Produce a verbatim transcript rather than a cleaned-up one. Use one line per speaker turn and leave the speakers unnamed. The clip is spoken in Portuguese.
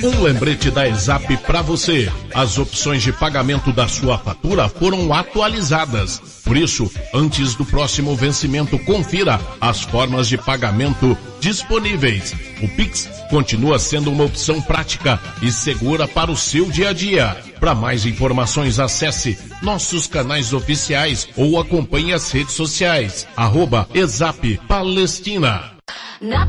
Um lembrete da ESAP para você. As opções de pagamento da sua fatura foram atualizadas. Por isso, antes do próximo vencimento, confira as formas de pagamento disponíveis. O Pix continua sendo uma opção prática e segura para o seu dia a dia. Para mais informações, acesse nossos canais oficiais ou acompanhe as redes sociais. Arroba ESAP Palestina.